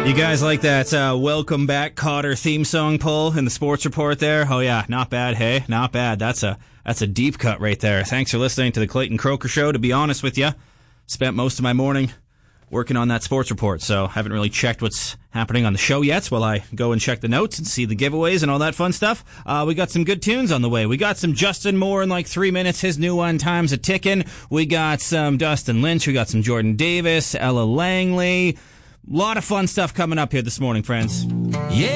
You guys like that Welcome Back Cotter theme song pull in the sports report there? Oh yeah, not bad, hey? Not bad. That's a deep cut right there. Thanks for listening to the Clayton Croker Show. To be honest with you, spent most of my morning working on that sports report, so haven't really checked what's happening on the show yet while I go and check the notes and see the giveaways and all that fun stuff. We got some good tunes on the way. We got some Justin Moore in like 3 minutes. His new one, Time's a Tickin'. We got some Dustin Lynch. We got some Jordan Davis, Ella Langley. A lot of fun stuff coming up here this morning, friends. Yeah.